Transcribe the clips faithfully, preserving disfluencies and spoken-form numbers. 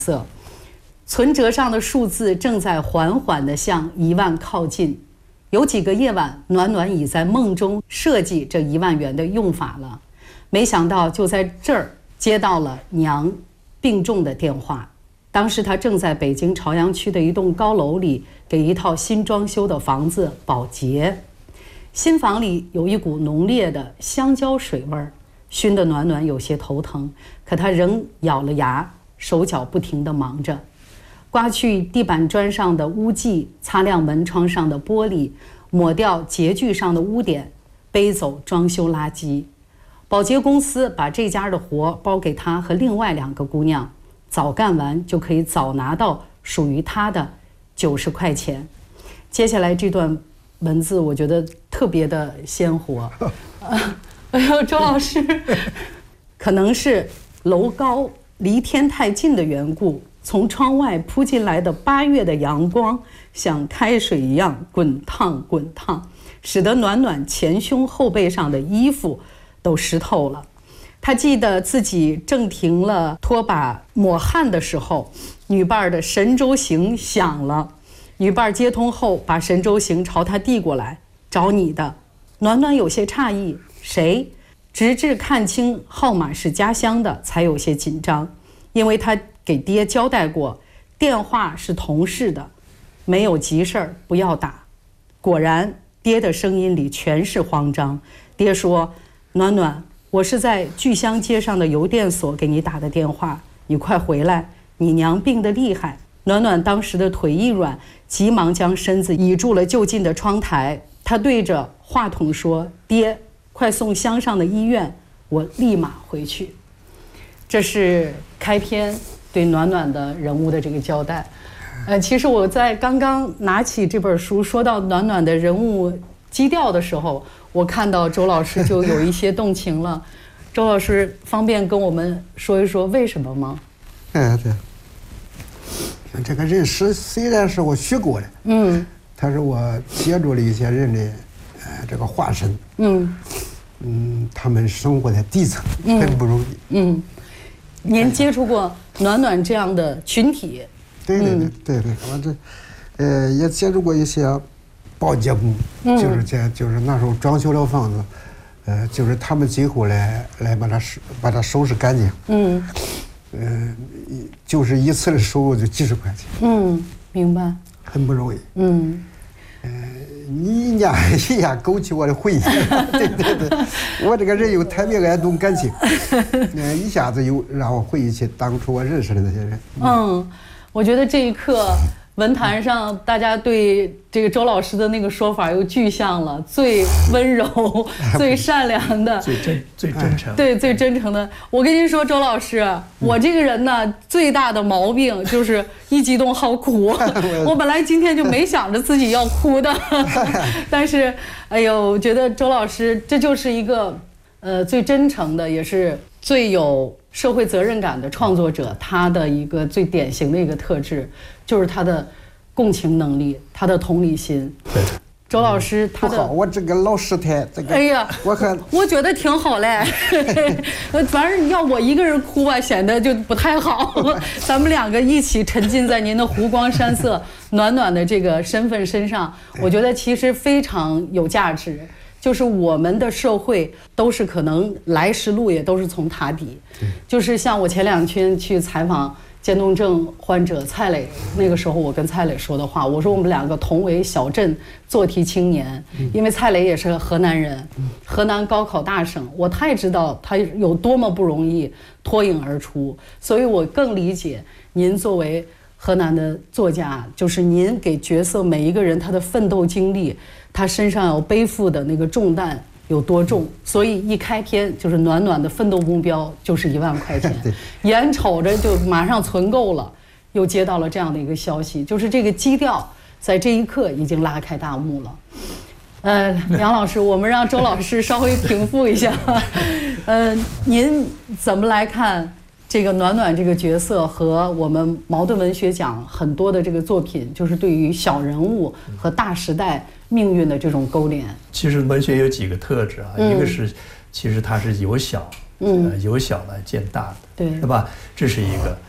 色，存折上的数字正在缓缓地向一万靠近。有几个夜晚，暖暖已在梦中设计这一万元的用法了。没想到就在这儿接到了娘病重的电话。当时她正在北京朝阳区的一栋高楼里给一套新装修的房子保洁。新房里有一股浓烈的香蕉水味儿，熏得暖暖有些头疼，可她仍咬了牙，手脚不停地忙着，刮去地板砖上的污迹，擦亮门窗上的玻璃，抹掉洁具上的污点，背走装修垃圾。保洁公司把这家的活包给她和另外两个姑娘，早干完就可以早拿到属于她的九十块钱。接下来这段文字我觉得特别的鲜活。哎呦，周老师，可能是楼高离天太近的缘故，从窗外扑进来的八月的阳光像开水一样滚烫滚烫，使得暖暖前胸后背上的衣服都湿透了。他记得自己正停了拖把抹汗的时候，女伴的神州行响了。女伴接通后把神州行朝他递过来，找你的。暖暖有些诧异，谁？直至看清号码是家乡的，才有些紧张，因为他给爹交代过，电话是同事的，没有急事儿不要打。果然爹的声音里全是慌张。爹说，暖暖，我是在聚香街上的邮电所给你打的电话，你快回来，你娘病得厉害。暖暖当时的腿一软，急忙将身子倚住了就近的窗台。他对着话筒说，爹，快送乡上的医院，我立马回去。这是开篇对暖暖的人物的这个交代。呃，其实我在刚刚拿起这本书说到暖暖的人物基调的时候，我看到周老师就有一些动情了。周老师方便跟我们说一说为什么吗？ 哎，对，这个人是虽然是我学过的，嗯，他是我接触了一些人的，呃，这个化身，嗯嗯，他们生活在底层，很不容易，嗯。 您接触过暖暖这样的群体？ 对对对对对，我这，呃，也接触过一些保洁工，嗯、就是这，就是那时候装修了房子，呃，就是他们最后来来把它收把它收拾干净，嗯，呃，就是一次的收入就几十块钱， 嗯，明白， 很不容易， 嗯。 呃，你呀一下勾起我的回忆，对对对，我这个人又特别爱动感情，呃，一下子又让我回忆起当初我认识的那些人。 嗯，嗯我觉得这一刻文坛上大家对这个周老师的那个说法又具象了，最温柔、最善良的、 最真、最真诚， 对，最真诚的。我跟您说，周老师，我这个人呢，最大的毛病就是一激动好哭。我本来今天就没想着自己要哭的，但是，哎呦，我觉得周老师这就是一个，呃，最真诚的，也是最有社会责任感的创作者，他的一个最典型的一个特质，就是他的共情能力，他的同理心。 对， 周老师他的， 不好，我这个老实态，这个， 哎呀， 我看， 我觉得挺好嘞。反正要我一个人哭吧，显得就不太好。咱们两个一起沉浸在您的湖光山色、暖暖的这个身份身上，我觉得其实非常有价值。就是我们的社会都是可能来时路也都是从塔底，就是像我前两天去采访渐冻症患者蔡磊，那个时候我跟蔡磊说的话，我说我们两个同为小镇做题青年，因为蔡磊也是河南人，河南高考大省，我太知道他有多么不容易脱颖而出，所以我更理解您作为河南的作家，就是您给角色每一个人他的奋斗经历，他身上要背负的那个重担有多重，所以一开篇就是暖暖的奋斗目标就是一万块钱，眼瞅着就马上存够了，又接到了这样的一个消息，就是这个基调在这一刻已经拉开大幕了。呃，梁老师，我们让周老师稍微平复一下，呃，您怎么来看这个暖暖这个角色和我们茅盾文学奖很多的这个作品，就是对于小人物和大时代命运的这种勾连？ 其实文学有几个特质啊，嗯、一个是其实它是由小，嗯、呃，由小来见大的， 对， 是吧？这是一个。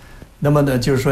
那么呢，就是说。